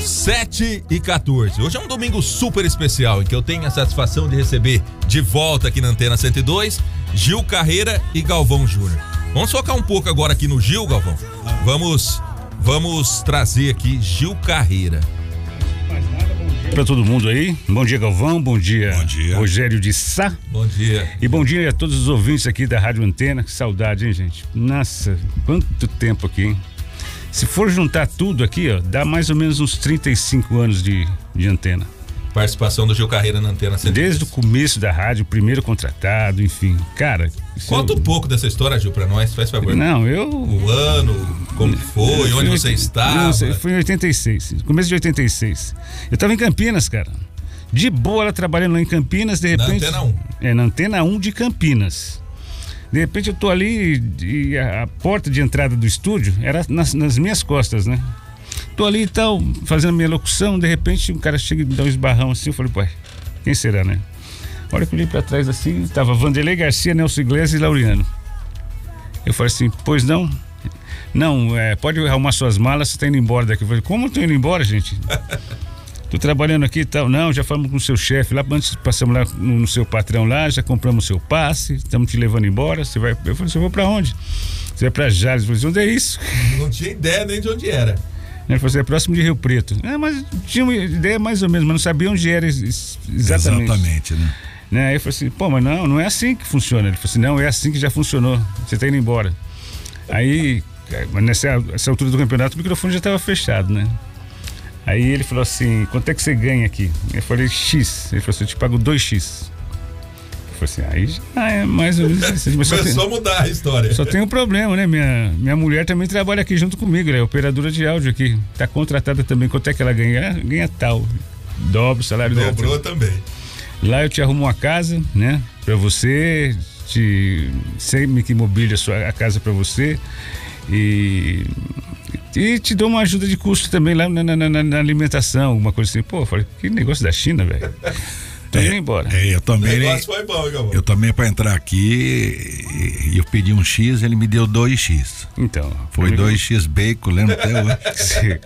7h14. Hoje é um domingo super especial em que eu tenho a satisfação de receber de volta aqui na Antena 102 Gil Carreira e Galvão Júnior. Vamos focar um pouco agora aqui no Gil, Galvão. Vamos trazer aqui Gil Carreira. Para todo mundo aí, bom dia Galvão, bom dia Rogério de Sá. Bom dia. E bom dia a todos os ouvintes aqui da Rádio Antena. Que saudade, hein, gente? Nossa, quanto tempo aqui, hein? Se for juntar tudo aqui, ó, dá mais ou menos uns 35 anos de antena. Participação do Gil Carreira na Antena 102. Desde o começo da rádio, primeiro contratado, enfim. Cara... Conta um pouco dessa história, Gil, pra nós, faz favor. Não, O ano, como foi, onde você estava. Não, foi em 86, começo de 86. Eu tava em Campinas, cara. De boa, ela trabalhando lá em Campinas, de repente... Na Antena 1. Na Antena 1 de Campinas. De repente eu tô ali e a porta de entrada do estúdio era nas minhas costas, né? Tô ali e tal, fazendo minha locução, de repente um cara chega e me dá um esbarrão assim, eu falei, pô, quem será, né? A hora que eu olhei pra trás assim, tava Vanderlei Garcia, Nelson Iglesias e Laureano. Eu falei assim, pois não? Não, pode arrumar suas malas, você tá indo embora daqui. Eu falei, como eu tô indo embora, gente? Tô trabalhando aqui e tal. Não, já falamos com o seu chefe lá, antes passamos lá no seu patrão lá, já compramos o seu passe, estamos te levando embora. Você vai. Eu falei, você vai pra onde? Você vai pra Jales. Eu falei, onde é isso? Não tinha ideia nem de onde era. Ele falou, é próximo de Rio Preto. Mas tinha uma ideia mais ou menos, mas não sabia onde era exatamente. Exatamente, né? Aí eu falei assim, pô, mas não é assim que funciona. Ele falou assim, não, é assim que já funcionou. Você tá indo embora. Aí, nessa altura do campeonato, o microfone já estava fechado, né? Aí ele falou assim, quanto é que você ganha aqui? Eu falei, X. Ele falou assim, eu te pago 2X. Eu falei assim, aí já é mais ou menos assim. Começou a mudar a história. Só tem um problema, né? Minha mulher também trabalha aqui junto comigo, ela é operadora de áudio aqui. Tá contratada também, quanto é que ela ganha? Ganha tal. Dobra o salário dela. Dobrou também. Lá eu te arrumo uma casa, né? Pra você, sempre que mobília a casa pra você e te dou uma ajuda de custo também lá na alimentação, alguma coisa assim. Pô, eu falei, que negócio da China, velho. Tô indo embora. Eu também. O negócio foi bom, Galvão. Eu também, pra entrar aqui, eu pedi um X, ele me deu 2X. Então. Foi 2X bacon, lembro até hoje.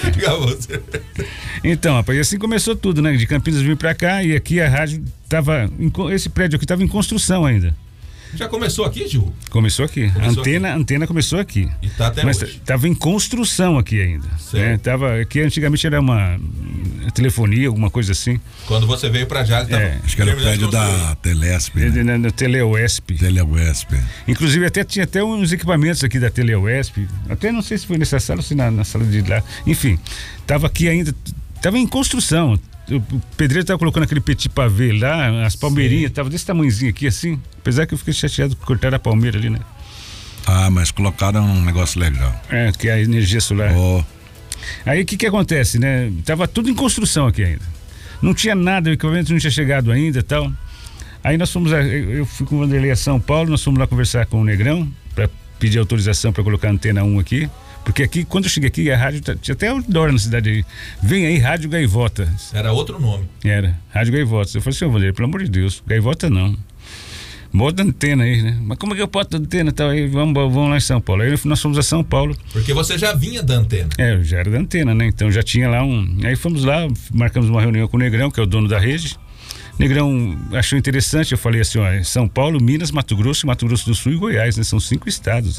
Então, rapaz, e assim começou tudo, né? De Campinas vim pra cá e aqui a rádio tava. Esse prédio aqui tava em construção ainda. Já começou aqui, Gil? Começou aqui. A antena começou aqui. E tá até mas hoje. Tava em construção aqui ainda. Né? Tava, aqui antigamente era uma telefonia, alguma coisa assim. Quando você veio pra Jales, acho que era o prédio da Telesp. Né? Na Teleuesp. Inclusive tinha até uns equipamentos aqui da Teleuesp. Até não sei se foi nessa sala ou se na sala de lá. Enfim, tava aqui ainda. Tava em construção. O pedreiro tava colocando aquele petit pavê lá, as palmeirinhas, tava desse tamanhozinho aqui assim. Apesar que eu fiquei chateado que cortaram a palmeira ali, né? Ah, mas colocaram um negócio legal. Que é a energia solar. Aí o que acontece, né? Tava tudo em construção aqui ainda. Não tinha nada, o equipamento não tinha chegado ainda e tal. Aí nós fomos, eu fui com o Vanderlei a São Paulo, nós fomos lá conversar com o Negrão para pedir autorização para colocar a Antena 1 aqui. Porque aqui, quando eu cheguei aqui, a rádio tinha até outdoor na cidade aí. Vem aí, Rádio Gaivota. Era outro nome. Era, Rádio Gaivota. Eu falei assim, Vanderlei, pelo amor de Deus, Gaivota não. Bota antena aí, né? Mas como é que eu boto antena e tal? Aí vamos lá em São Paulo. Aí nós fomos a São Paulo. Porque você já vinha da antena. Eu já era da antena, né? Então já tinha lá Aí fomos lá, marcamos uma reunião com o Negrão, que é o dono da rede. O Negrão achou interessante, eu falei assim, ó, São Paulo, Minas, Mato Grosso do Sul e Goiás, né? São 5 estados.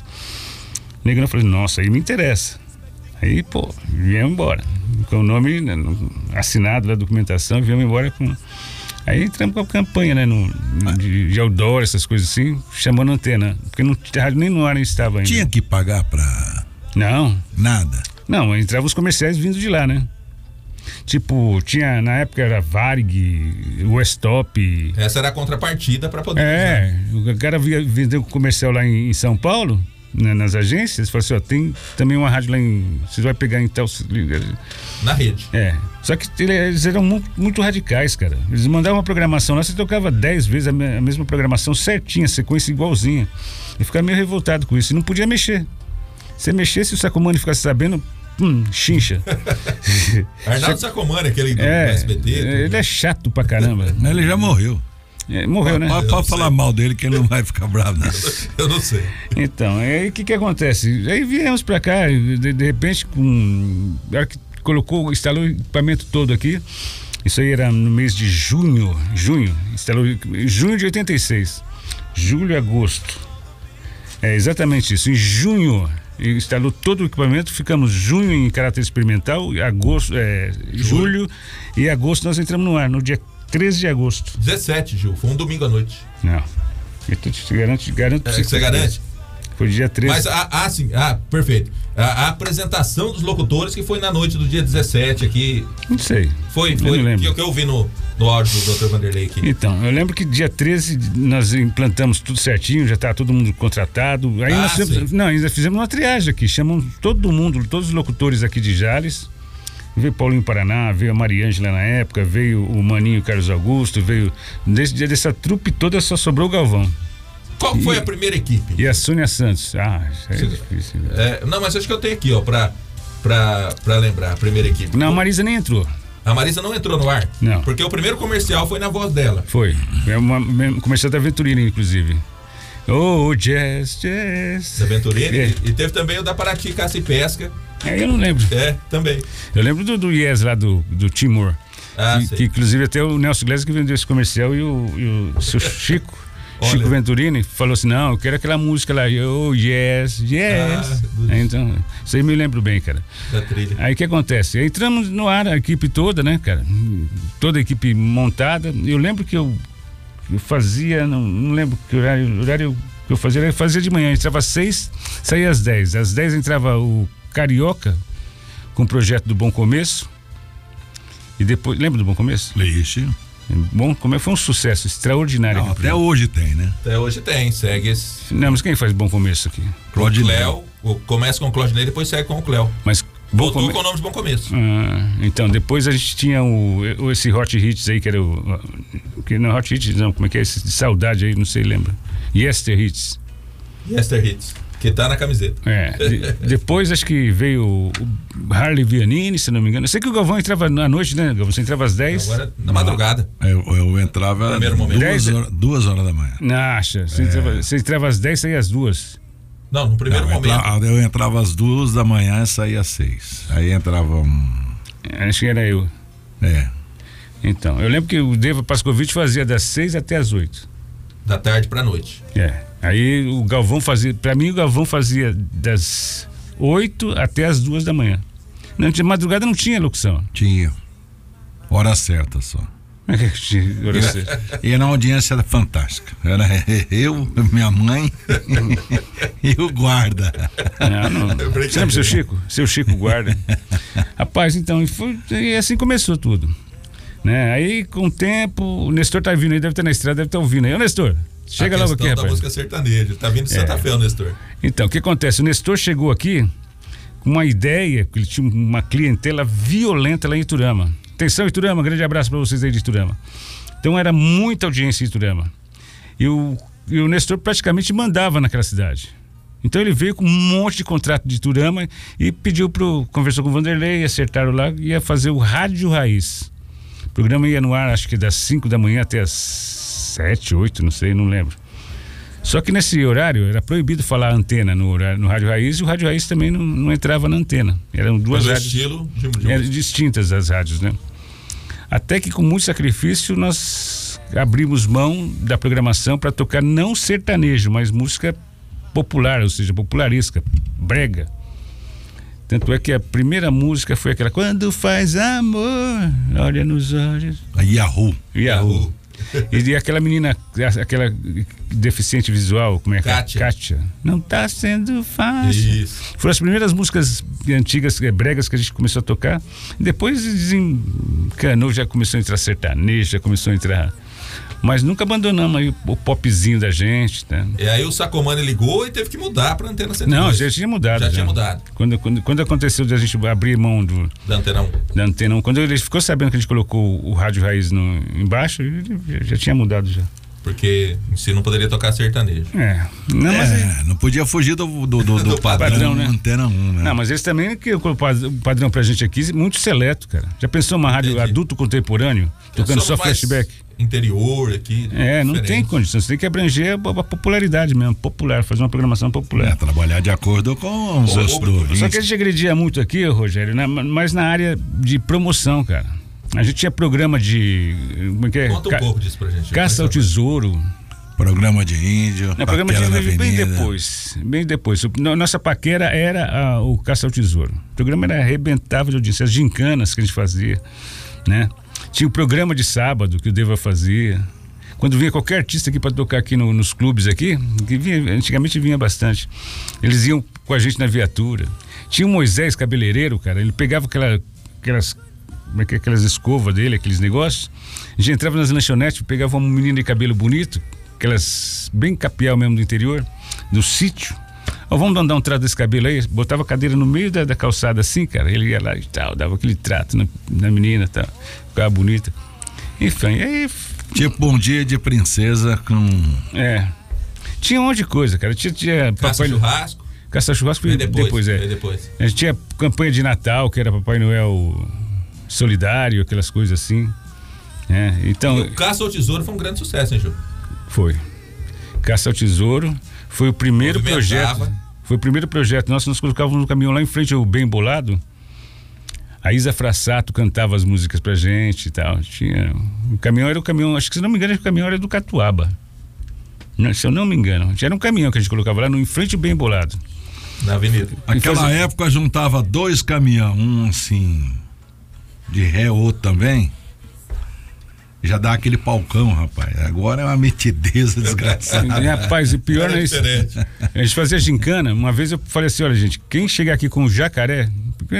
O Negrão falou, nossa, aí me interessa. Aí, pô, viemos embora. Com o nome assinado da documentação, viemos embora com... Aí entramos com a campanha, né? De outdoor, essas coisas assim, chamando a antena. Porque a rádio nem no ar estava ainda. Tinha que pagar pra... Não. Nada? Não, entravam os comerciais vindo de lá, né? Tipo, tinha, na época era Varig, Westop. Essa era a contrapartida pra poder usar. O cara vendeu comercial lá em São Paulo, né, nas agências, falou assim, ó, tem também uma rádio lá você vai pegar em tal... Na rede. Só que eles eram muito radicais, cara. Eles mandavam uma programação lá, você tocava 10 vezes a mesma programação certinha, sequência igualzinha. E ficava meio revoltado com isso, e não podia mexer. Se mexesse, o Sacomani ficasse sabendo... chincha. Arnaldo Sacomani, aquele do SBT. Ele é chato pra caramba. Ele já morreu. Morreu, né? Pode falar mal dele que ele não vai ficar bravo, não. Eu não sei. Então, aí o que acontece? Aí viemos pra cá, de repente, colocou, instalou o equipamento todo aqui. Isso aí era no mês de junho, instalou junho de 86, julho e agosto. É exatamente isso, em junho instalou todo o equipamento, ficamos junho em caráter experimental, agosto, julho e agosto nós entramos no ar, no dia 13 de agosto. 17, Gil, foi um domingo à noite. Não, eu te garanto pra você garante? Foi dia 13. Mas, sim, perfeito. A apresentação dos locutores que foi na noite do dia 17 aqui. Não sei. Foi que eu vi no áudio do Dr. Vanderlei aqui. Então, eu lembro que dia 13 nós implantamos tudo certinho, já tá todo mundo contratado. Aí ainda fizemos uma triagem aqui, chamamos todo mundo, todos os locutores aqui de Jales. Veio Paulinho Paraná, veio a Mariângela na época, veio o Maninho Carlos Augusto, veio. Dessa trupe toda só sobrou o Galvão. Qual foi a primeira equipe? E a Sônia Santos. Isso é difícil. Não, mas acho que eu tenho aqui, ó, pra lembrar, a primeira equipe. Não, a Marisa nem entrou. A Marisa não entrou no ar? Não. Porque o primeiro comercial foi na voz dela. Foi. Comercial da Venturini, inclusive. Oh, jazz. Da Venturini. E teve também o da Paraty Caça e Pesca. Eu não lembro. Também. Eu lembro do Yes lá do Timor. Que inclusive até o Nelson Iglesias que vendeu esse comercial e o seu Chico Venturini falou assim, não, eu quero aquela música lá, oh, yes. Então, isso aí me lembro bem, cara. Da trilha. Aí o que acontece? Entramos no ar, a equipe toda, né, cara? Toda a equipe montada. Eu lembro que eu fazia, não lembro que horário que eu fazia de manhã, entrava às 6, saía às 10. Às 10 entrava o Carioca com o projeto do Bom Começo. E depois, lembra do Bom Começo? Lixo. Bom Começo foi um sucesso extraordinário. Não, até hoje tem, né? Até hoje tem, segue esse. Não, mas quem faz Bom Começo aqui? Cléo, começa com o Claudinei, depois segue com o Cléo. Mas voltou com o nome de Bom Começo. Então, depois a gente tinha esse Hot Hits aí, que era que não Hot Hits, não, como é que é esse de saudade aí, não sei, lembra? Yester Hits. Yester Hits, que tá na camiseta. Depois acho que veio o Harley Viannini, se não me engano. Eu sei que o Galvão entrava à noite, né, Galvão? Você entrava às 10? Agora, na madrugada. Eu entrava primeiro momento. 2 horas da manhã. Acha, você entrava às 10, saía às 2. Não, no primeiro momento. Eu entrava às 2 da manhã e saía às 6. Aí entrava Acho que era eu. Então, eu lembro que o Deva Pascovitch fazia das 6 até as 8. Da tarde pra noite. Aí o Galvão fazia, pra mim o Galvão fazia das 8 até as 2 da manhã. Não, de madrugada não tinha locução. Tinha. Hora certa só. E na audiência era fantástica. Era eu, minha mãe e o guarda. Você lembra seu Chico? Seu Chico guarda. Rapaz, então, e assim começou tudo. Né? Aí, com o tempo, o Nestor tá vindo aí, deve estar na estrada, deve estar ouvindo aí. Ô, Nestor, chega logo aqui, rapaz. Da música sertaneja, tá vindo de Santa Fé, o Nestor. Então, o que acontece? O Nestor chegou aqui com uma ideia, que ele tinha uma clientela violenta lá em Iturama. Atenção, Iturama, grande abraço para vocês aí de Iturama. Então, era muita audiência em Iturama. E o Nestor praticamente mandava naquela cidade. Então, ele veio com um monte de contrato de Iturama e conversou com o Vanderlei, acertaram lá, ia fazer o Rádio Raiz. O programa ia no ar, acho que das 5 da manhã até as 7, 8, não sei, não lembro. Só que nesse horário era proibido falar antena no Rádio Raiz, e o Rádio Raiz também não entrava na antena. Eram duas rádios estilo distintas as rádios, né? Até que com muito sacrifício nós abrimos mão da programação para tocar não sertanejo, mas música popular, ou seja, popularesca, brega. Tanto é que a primeira música foi aquela Quando faz amor, olha nos olhos. A Yahoo. E aquela menina, aquela deficiente visual, como é que é? Kátia. Não tá sendo fácil. Isso. Foram as primeiras músicas antigas, bregas, que a gente começou a tocar. Depois desencanou, já começou a entrar sertanejo, já começou a entrar. Mas nunca abandonamos aí o popzinho da gente, né? E aí o Sacomani ligou e teve que mudar pra Antena 102. Não, já tinha mudado. Já tinha mudado. Quando aconteceu de a gente abrir mão da Antena 1. Da Antena 1, quando ele ficou sabendo que a gente colocou o Rádio Raiz embaixo, ele já tinha mudado já. Porque você não poderia tocar sertanejo. Não, mas não podia fugir do padrão, né? Antena 1, né? Não, mas eles também que o padrão pra gente aqui muito seleto, cara. Já pensou uma rádio adulto contemporâneo, tocando só flashback? Interior aqui. Não tem condição. Você tem que abranger a popularidade mesmo, popular, fazer uma programação popular. Trabalhar de acordo com os ouvintes. Só que a gente agredia muito aqui, Rogério, mas na área de promoção, cara. A gente tinha programa de. Como é que é? Conta um pouco disso pra gente. Caça ao tesouro. Programa de índio. Programa de índio bem depois. Nossa paquera era o Caça ao Tesouro. O programa era arrebentava de audiência. As gincanas que a gente fazia, né? Tinha o programa de sábado que o Deva fazia. Quando vinha qualquer artista aqui para tocar aqui nos clubes aqui, antigamente vinha bastante. Eles iam com a gente na viatura. Tinha o Moisés cabeleireiro, cara. Ele pegava aquelas escovas dele, aqueles negócios. A gente entrava nas lanchonetes, pegava uma menina de cabelo bonito, aquelas bem capial mesmo do interior, do sítio. Vamos dar um trato desse cabelo aí. Botava a cadeira no meio da calçada assim, cara. Ele ia lá e tal, dava aquele trato na menina e tal. Ficava bonita. Enfim, aí. Tipo Bom Dia de Princesa com. Tinha um monte de coisa, cara. Tinha Caça-churrasco. Caça-churrasco foi depois. A gente tinha campanha de Natal, que era Papai Noel solidário, aquelas coisas assim. Então. E o Caça ao Tesouro foi um grande sucesso, hein, Ju? Foi. Caça ao Tesouro foi o primeiro projeto. Foi o primeiro projeto nosso. Nós colocávamos no caminhão lá em frente ao Bem Bolado. A Isa Frassato cantava as músicas pra gente e tal. O caminhão era o caminhão, acho que se não me engano, o caminhão era do Catuaba. Não, se eu não me engano. Era um caminhão que a gente colocava lá em frente ao Bem Bolado. Na avenida. Naquela época juntava 2 caminhões, um assim, de ré, outro também. Já dá aquele palcão, rapaz. Agora é uma metideza desgraçada. Rapaz, e pior não é isso. A gente fazia gincana. Uma vez eu falei assim: olha, gente, quem chegar aqui com o jacaré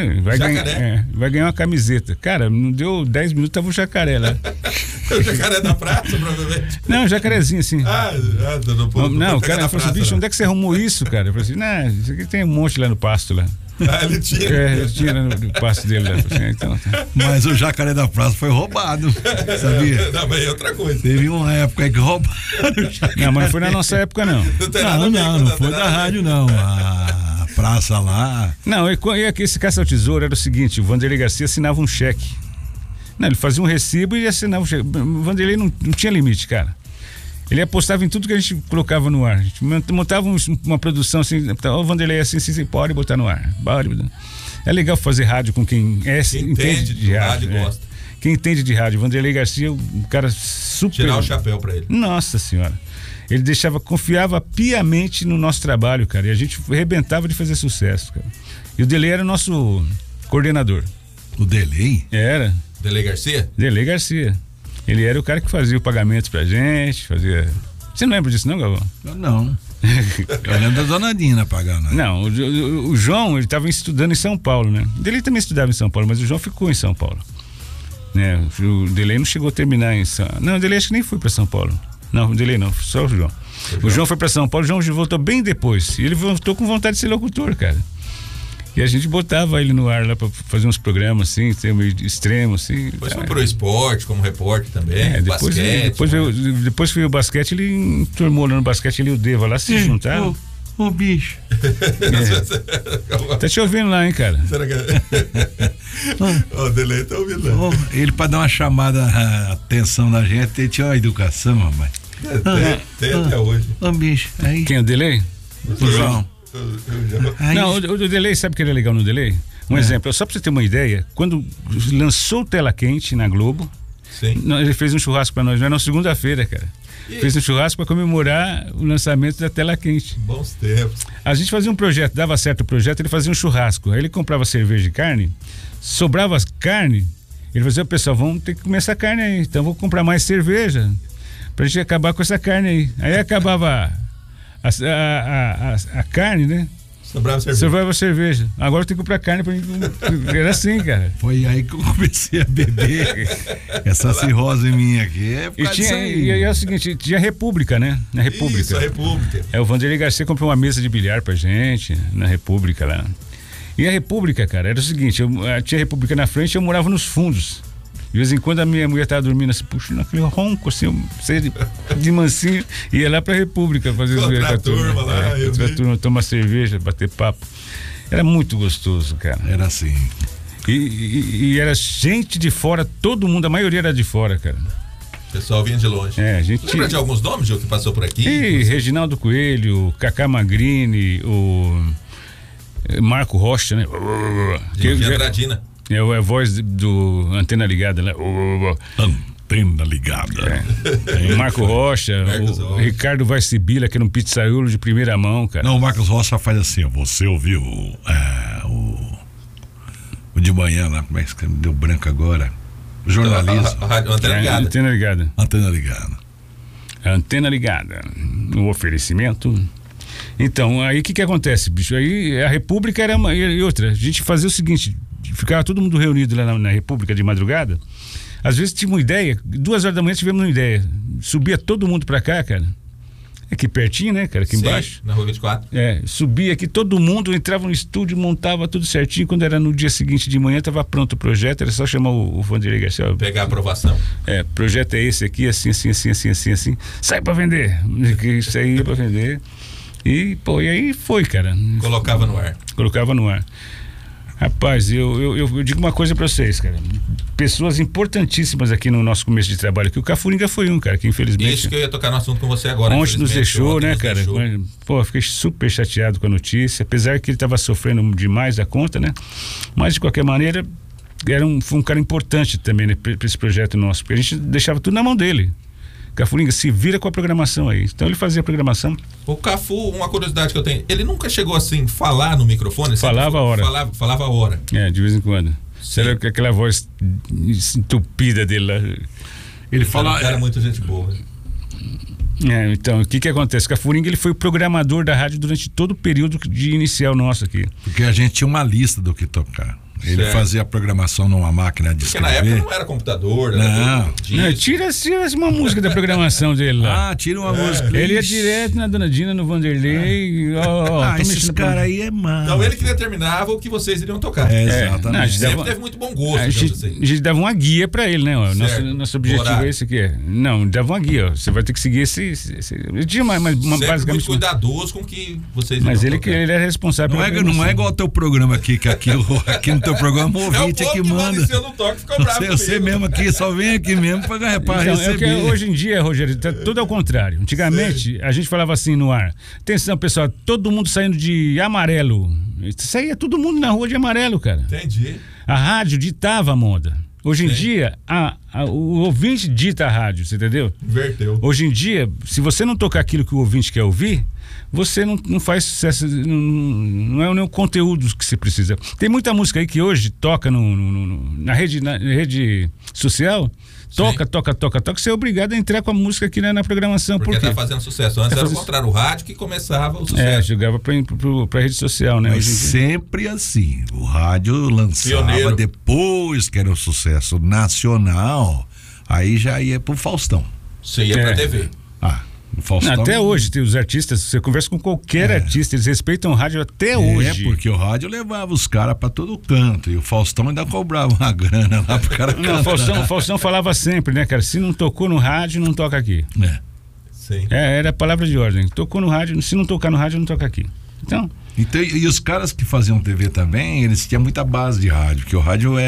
vai ganhar uma camiseta. Cara, não deu 10 minutos, tava o jacaré lá. O jacaré da praça, provavelmente. Não, um jacarezinho assim. Não, o cara falou assim: bicho, onde é que você arrumou isso, cara? Eu falei assim: não, isso aqui tem um monte lá no pasto lá. Ele tinha. Ele tinha no pasto dele lá. Então, mas o jacaré da praça foi roubado, sabia? Não, mas é outra coisa. Teve uma época que roubaram. Não, mas não foi na nossa época, não. Não foi da rádio, não. A praça lá. Não, e esse Caça ao Tesouro era o seguinte: o Vanderlei Garcia assinava um cheque. Não, ele fazia um recibo e assinava um cheque. O Vanderlei não tinha limite, cara. Ele apostava em tudo que a gente colocava no ar. A gente montava uma produção assim, o Vanderlei assim, pode botar no ar. É legal fazer rádio com quem entende de rádio. Gosta. Quem entende de rádio. Vanderlei Garcia, um cara super. Tirar o chapéu pra ele. Nossa senhora. Ele confiava piamente no nosso trabalho, cara. E a gente arrebentava de fazer sucesso, cara. E o Delei era o nosso coordenador. O Delei? Era. Delei Garcia? Delei Garcia. Ele era o cara que fazia o pagamento pra gente, fazia... Você não lembra disso não, Galvão? Não. Eu lembro da Dona Dina pagando. Não, o João, ele estava estudando em São Paulo, né? O Delei também estudava em São Paulo, mas o João ficou em São Paulo. Né? O Delei não chegou a terminar em São... Não, o Delei acho que nem foi pra São Paulo. Não, o Delei não, só o João. O João foi pra São Paulo, o João voltou bem depois. E ele voltou com vontade de ser locutor, cara. E a gente botava ele no ar lá pra fazer uns programas assim, meio extremo assim. Depois foi pro esporte, como repórter também, depois veio o basquete, ele enturmou lá no basquete, ele e o Deva lá se juntaram. Ô bicho. Tá te ouvindo lá, hein, cara? Será que o Delei tá ouvindo lá. Ele pra dar uma chamada a atenção da gente, ele tinha uma educação, rapaz. Tem até hoje. Ô bicho, aí. Quem é o Delei? O João. Não, o Delei, sabe o que era legal no Delei? Exemplo, só pra você ter uma ideia, quando lançou o Tela Quente na Globo, ele fez um churrasco pra nós, na segunda-feira, cara. Fez um churrasco pra comemorar o lançamento da Tela Quente. Bons tempos. A gente fazia um projeto, dava certo o projeto, ele fazia um churrasco. Aí ele comprava cerveja e carne, sobrava carne, ele fazia: pessoal, vamos ter que comer essa carne aí, então vou comprar mais cerveja pra gente acabar com essa carne aí. Aí acabava a carne, né? Sobrava cerveja. Agora eu tenho que comprar carne pra mim. Era assim, cara. Foi aí que eu comecei a beber. Essa cirrose minha aqui e é o seguinte, tinha República, né? Na República. Isso, a República. O Vanderlei Garcia comprou uma mesa de bilhar pra gente, na República lá. E a República, cara, era o seguinte, tinha a República na frente e eu morava nos fundos. De vez em quando a minha mulher tava dormindo assim, puxando aquele ronco, assim, de mansinho, ia lá pra República fazer zoeira com a turma lá. A turma tomar cerveja, bater papo. Era muito gostoso, cara. Era assim. E era gente de fora, todo mundo, a maioria era de fora, cara. O pessoal vinha de longe. A gente... Lembra de alguns nomes, Gil, que passou por aqui? Reginaldo Coelho, Cacá Magrini, o Marco Rocha, né? De Andradina. É a voz do Antena Ligada, né? Antena Ligada. Marco Rocha, o Ricardo Varsibila, que era um pizzaiolo de primeira mão, cara. Não, o Marcos Rocha faz assim, você ouviu o de manhã lá, como é que deu branco agora? O jornalismo. Antena Ligada. Antena Ligada. Antena Ligada. Antena Ligada. O oferecimento. Então, aí o que acontece, bicho? Aí a República era e outra. A gente fazia o seguinte, ficava todo mundo reunido lá na República de madrugada. Às vezes tinha uma ideia, 2 horas da manhã tivemos uma ideia. Subia todo mundo pra cá, cara. Aqui pertinho, né, cara? Aqui embaixo. Na Rua 24. Subia aqui, todo mundo entrava no estúdio, montava tudo certinho. Quando era no dia seguinte de manhã, tava pronto o projeto, era só chamar o Vanderlei Garcia. Pegar a aprovação. Projeto é esse aqui, assim. Sai pra vender. Isso aí ia pra vender. E aí foi, cara. Colocava no ar. Rapaz, eu digo uma coisa pra vocês, cara. Pessoas importantíssimas aqui no nosso começo de trabalho, que o Cafuringa foi um, cara, que infelizmente... Isso que eu ia tocar no assunto com você agora. Ontem nos deixou, né, cara? Pô, fiquei super chateado com a notícia, apesar que ele tava sofrendo demais da conta, né? Mas, de qualquer maneira, foi um cara importante também, né, pra esse projeto nosso, porque a gente deixava tudo na mão dele. Cafuringa, se vira com a programação aí. Então ele fazia a programação. O Cafu, uma curiosidade que eu tenho, ele nunca chegou assim, falar no microfone? Falava a hora. Falava a hora. De vez em quando. Será que aquela voz entupida dele lá. Ele fala. Era muita gente boa. Então, o que acontece? O Cafuringa, ele foi o programador da rádio durante todo o período de inicial nosso aqui. Porque a gente tinha uma lista do que tocar. Ele fazia a programação numa máquina de escrever. Porque na época não era computador. Não, tira uma música da programação dele lá. Tira uma música. Ele ia direto na Dona Dina, no Vanderlei. Esse cara aí é mano. Então ele que determinava o que vocês iriam tocar. Exatamente. Sempre teve muito bom gosto. A gente dava uma guia pra ele, né? Nosso objetivo é esse aqui. Não, dava uma guia. Você vai ter que seguir esse tinha uma basicamente muito cuidadoso com o que vocês iriam tocar. Mas ele é responsável. Não é igual ao teu programa aqui, que aqui no teu programa o ouvinte é que manda. Eu não toco, fica bravo você mesmo aqui, só vem aqui mesmo pra receber. Hoje em dia, Rogério, tá tudo ao contrário. Antigamente, a gente falava assim no ar: atenção, pessoal, todo mundo saindo de amarelo. Saía todo mundo na rua de amarelo, cara. Entendi. A rádio ditava a moda. Hoje em dia, o ouvinte dita a rádio, você entendeu? Inverteu. Hoje em dia, se você não tocar aquilo que o ouvinte quer ouvir, você não faz sucesso, não é o nenhum conteúdo que você precisa. Tem muita música aí que hoje toca na rede social, toca, você é obrigado a entrar com a música aqui na programação. Porque tá fazendo sucesso. Antes era o contrário, o rádio que começava o sucesso. Chegava pra rede social, né? Mas sempre assim, o rádio lançava depois que era o sucesso nacional, aí já ia pro Faustão. Você ia pra TV. O Faustão... Até hoje, tem os artistas, você conversa com qualquer artista, eles respeitam o rádio até hoje. Porque o rádio levava os caras pra todo canto, e o Faustão ainda cobrava uma grana lá pro cara cantar. O Faustão falava sempre, né, cara? Se não tocou no rádio, não toca aqui. Sim. Era a palavra de ordem. Tocou no rádio, se não tocar no rádio, não toca aqui. Então, e os caras que faziam TV também, eles tinham muita base de rádio, porque o rádio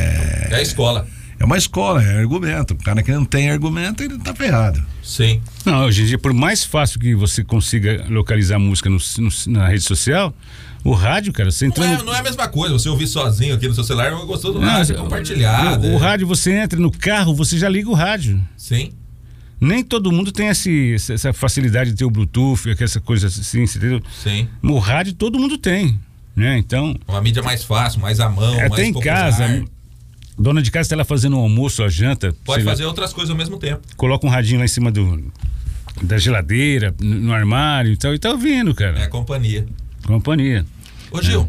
é a escola. É uma escola, é argumento. O cara que não tem argumento, ele tá ferrado. Sim. Não, hoje em dia, por mais fácil que você consiga localizar música na rede social, o rádio, cara, você entrando... Não é a mesma coisa, você ouvir sozinho aqui no seu celular, não gostou do rádio, compartilhado. O rádio, você entra no carro, você já liga o rádio. Sim. Nem todo mundo tem essa facilidade de ter o Bluetooth, essa coisa assim, entendeu? Sim. O rádio todo mundo tem, né? Então... Uma mídia mais fácil, mais à mão, mais até em popular. casa... Dona de casa está lá fazendo um almoço, a janta. Pode fazer outras coisas ao mesmo tempo. Coloca um radinho lá em cima da geladeira, no armário e tal. E tá ouvindo, cara. É companhia. Ô, Gil,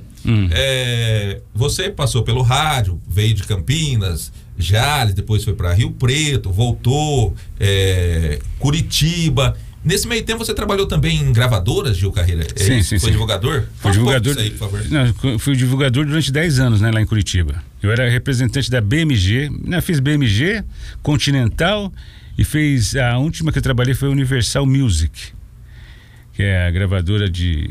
você passou pelo rádio, veio de Campinas, Jales, depois foi para Rio Preto, voltou, Curitiba. Nesse meio tempo você trabalhou também em gravadoras, Gil Carreira? Sim, sim, Foi sim. divulgador? Fui divulgador. Isso aí, por favor. Não, fui divulgador durante 10 anos, né, lá em Curitiba. Eu era representante da BMG, né, fiz BMG, Continental e fiz a última que eu trabalhei foi a Universal Music, que é a gravadora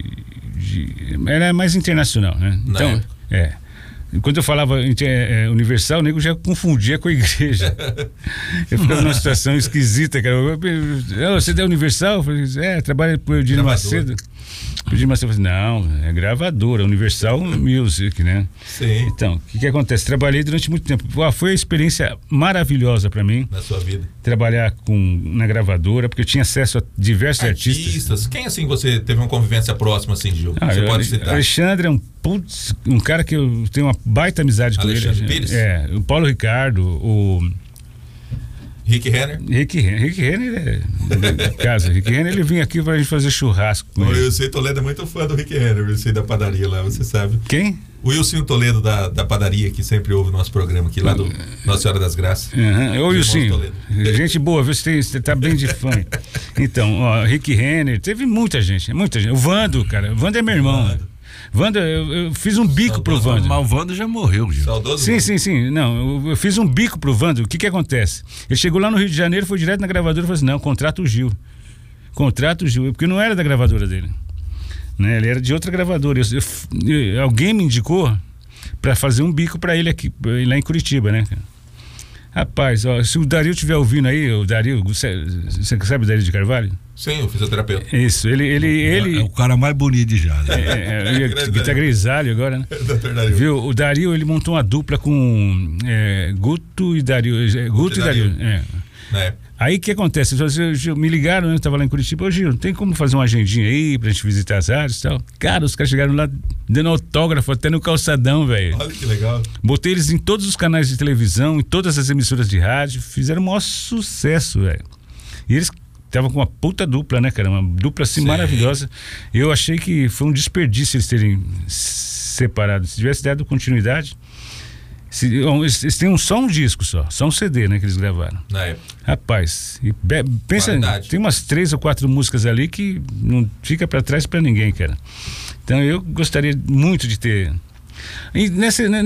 era mais internacional, né? Então, quando eu falava Universal, o nego já confundia com a igreja. Eu ficava numa situação esquisita, cara. Você é Universal? Eu falei, trabalha por Eudino Macedo. Eudino Macedo falou, não, é gravadora, Universal Music, né? Sim. Então, o que acontece? Trabalhei durante muito tempo. Foi uma experiência maravilhosa para mim. Na sua vida. Trabalhar na gravadora, porque eu tinha acesso a diversos artistas. Quem assim você teve uma convivência próxima, assim, Gil? Você pode citar? Alexandre é um cara que eu tenho uma baita amizade com ele. Alexandre Pires? O Paulo Ricardo, o Rick Renner? Rick Renner é de casa. Rick Renner, ele vinha aqui pra gente fazer churrasco com ele. O Wilson Toledo é muito fã do Rick Renner, eu sei da padaria lá, você sabe. Quem? O Wilson Toledo da padaria, que sempre ouve o nosso programa aqui, lá do Nossa Senhora das Graças. Ô Wilson, gente boa, você tá bem de fã. Então, Rick Renner, teve muita gente. O Vando, cara, o Vando é meu irmão. Wanda, eu fiz um bico pro Wanda. Mas o Wanda já morreu, Gil. Sim, sim, sim. Não, eu fiz um bico pro Wanda. O que acontece? Ele chegou lá no Rio de Janeiro, foi direto na gravadora e falou assim, não, contrata o Gil. Contrata o Gil, porque não era da gravadora dele. Né? Ele era de outra gravadora. Alguém me indicou pra fazer um bico pra ele aqui, lá em Curitiba, né? Rapaz, se o Dario estiver ouvindo aí, o Dario, você sabe o Dario de Carvalho? Sim, o fisioterapeuta. Isso, ele é o cara mais bonito de já. Né? Que tá grisalho agora, né? Viu? O Dario, ele montou uma dupla com Guto e Dario. Guto e Dario. Aí o que acontece? Me ligaram, né? Eu tava lá em Curitiba. Ô Gil, tem como fazer uma agendinha aí pra gente visitar as áreas e tal? Cara, os caras chegaram lá dando autógrafo até no calçadão, velho. Olha que legal. Botei eles em todos os canais de televisão, em todas as emissoras de rádio. Fizeram o maior sucesso, velho. E eles estavam com uma puta dupla, né, cara? Uma dupla assim maravilhosa. Eu achei que foi um desperdício eles terem separado. Se tivesse dado continuidade. Eles têm só um disco só um CD, né, que eles gravaram. Na época. Rapaz, pensa, tem umas 3 ou 4 músicas ali que não fica pra trás pra ninguém, cara. Então eu gostaria muito de ter. E